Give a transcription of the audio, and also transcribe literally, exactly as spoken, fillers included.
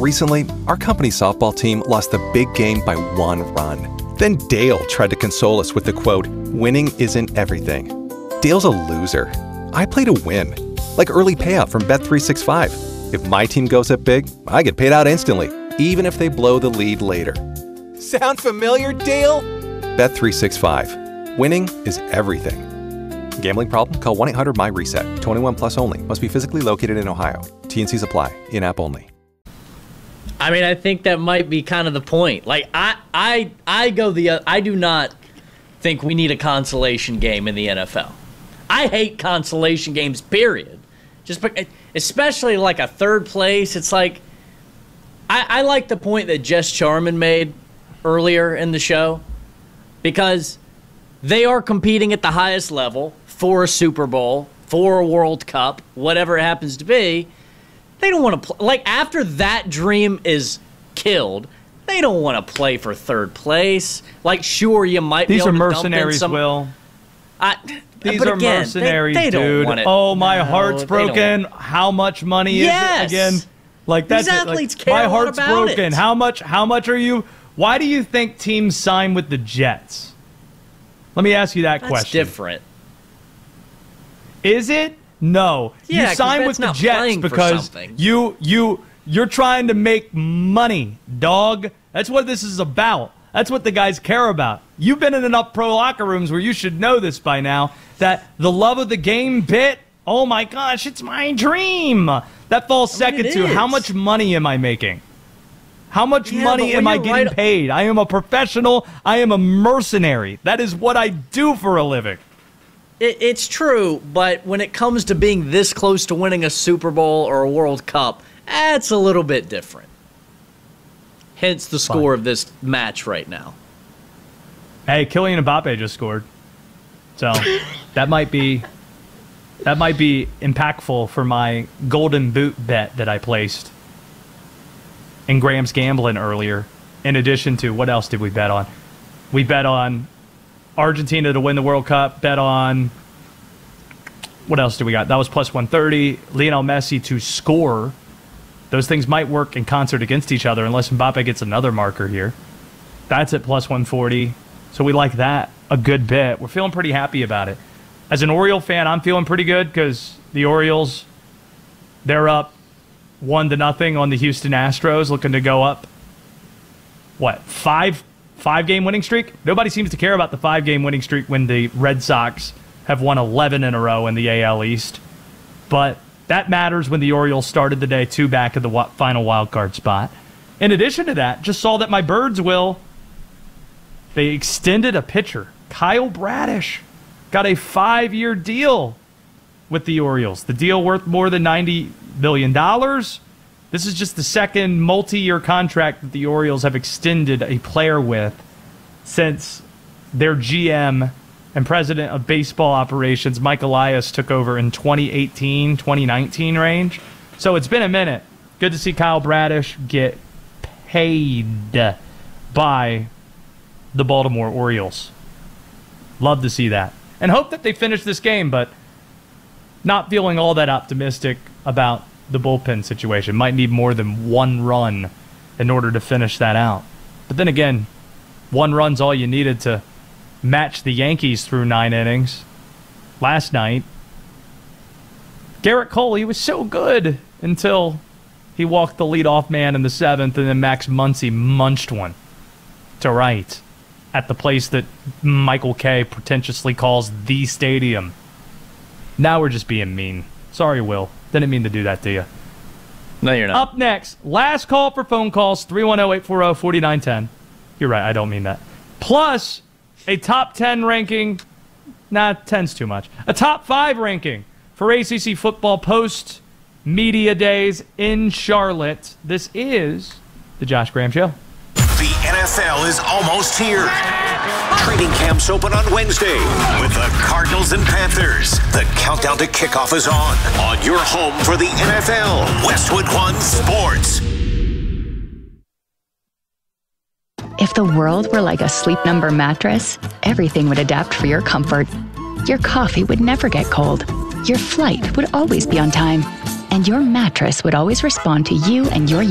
Recently, our company's softball team lost the big game by one run. Then Dale tried to console us with the quote, "Winning isn't everything." Dale's a loser. I play to win. Like early payout from Bet three sixty-five. If my team goes up big, I get paid out instantly, even if they blow the lead later. Sound familiar, Dale? Bet three sixty-five. Winning is everything. Gambling problem? Call one eight hundred M Y reset. twenty-one plus only. Must be physically located in Ohio. T and Cs apply. In-app only. I mean, I think that might be kind of the point. Like, I, I, I go the. Uh, I do not think we need a consolation game in the N F L. I hate consolation games. Period. Just, especially like a third place. It's like, I, I like the point that Jess Charman made earlier in the show, because they are competing at the highest level for a Super Bowl, for a World Cup, whatever it happens to be. They don't want to play. Like, after that dream is killed, they don't want to play for third place. Like, sure, you might These be able are to dump in mercenaries, some, Will. I, These but are again, mercenaries, they, they dude. Don't want it. Oh, my No, heart's they broken. don't. How much money Yes. is it again? Like, that's These it. Like, athletes care my a lot heart's about broken. it. How much? How much are you? Why do you think teams sign with the Jets? Let me ask you that That's question. different. Is it? No. Yeah, you 'cause sign Bet's with the not Jets playing for because something. you you you're trying to make money, dog. That's what this is about. That's what the guys care about. You've been in enough pro locker rooms where you should know this by now, that the love of the game bit, oh my gosh, it's my dream. That falls I mean, second it to is. how much money am I making? How much Yeah, money but am when I you're getting right- paid? I am a professional. I am a mercenary. That is what I do for a living. It, it's true, but when it comes to being this close to winning a Super Bowl or a World Cup, that's a little bit different. Hence the score Fine. of this match right now. Hey, Kylian Mbappe just scored, so that might be that might be impactful for my golden boot bet that I placed in Graham's Gambling earlier. In addition to, what else did we bet on? We bet on Argentina to win the World Cup. Bet on, what else did we got? That was plus one thirty. Lionel Messi to score. Those things might work in concert against each other unless Mbappe gets another marker here. That's at plus one forty. So we like that a good bit. We're feeling pretty happy about it. As an Oriole fan, I'm feeling pretty good because the Orioles, they're up one to nothing on the Houston Astros, looking to go up, what, five, five-game winning streak? Nobody seems to care about the five-game winning streak when the Red Sox have won eleven in a row in the A L East. But that matters when the Orioles started the day two back at the wa- final wild card spot. In addition to that, just saw that my Birds, Will, they extended a pitcher. Kyle Bradish got a five-year deal with the Orioles. The deal worth more than ninety million dollars. This is just the second multi-year contract that the Orioles have extended a player with since their G M and president of baseball operations, Mike Elias, took over in twenty eighteen, twenty nineteen range. So it's been a minute. Good to see Kyle Bradish get paid by the Baltimore Orioles. Love to see that. And hope that they finish this game, but not feeling all that optimistic about the bullpen situation. Might need more than one run in order to finish that out. But then again, one run's all you needed to match the Yankees through nine innings last night. Garrett Cole, he was so good until he walked the leadoff man in the seventh, and then Max Muncy munched one to right at the place that Michael Kay pretentiously calls the stadium. Now we're just being mean. Sorry, Will. Didn't mean to do that to you. No, you're not. Up next, last call for phone calls, three one zero, eight four zero, four nine one zero. You're right, I don't mean that. Plus, a top ten ranking. Nah, ten's too much. A top five ranking for A C C football post media days in Charlotte. This is the Josh Graham Show. The N F L is almost here. Training camps open on Wednesday with the Cardinals and Panthers. The countdown to kickoff is on. On your home for the N F L, Westwood One Sports. If the world were like a Sleep Number mattress, everything would adapt for your comfort. Your coffee would never get cold. Your flight would always be on time. And your mattress would always respond to you and your